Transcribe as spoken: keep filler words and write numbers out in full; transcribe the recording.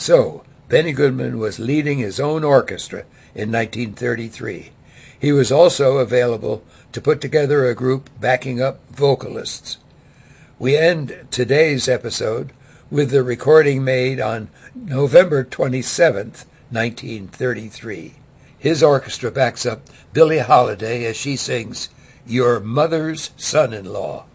So, Benny Goodman was leading his own orchestra in nineteen thirty-three. He was also available to put together a group backing up vocalists. We end today's episode with the recording made on November twenty-seventh, nineteen thirty-three. His orchestra backs up Billie Holiday as she sings "Your Mother's Son-in-Law."